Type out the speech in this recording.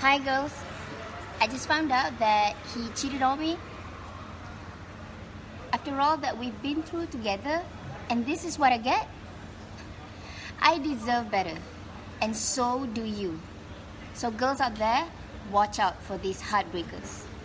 Hi girls, I just found out that he cheated on me. After all that we've been through together, and this is what I get? I deserve better, and so do you. So girls out there, watch out for these heartbreakers.